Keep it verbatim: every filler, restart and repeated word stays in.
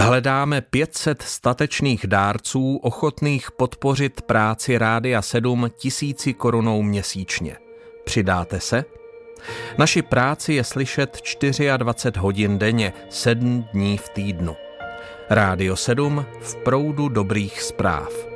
Hledáme pět set statečných dárců ochotných podpořit práci Rádia sedm tisíci korunou měsíčně. Přidáte se? Naši práci je slyšet dvacet čtyři hodin denně, sedm dní v týdnu. Rádio sedm v proudu dobrých zpráv.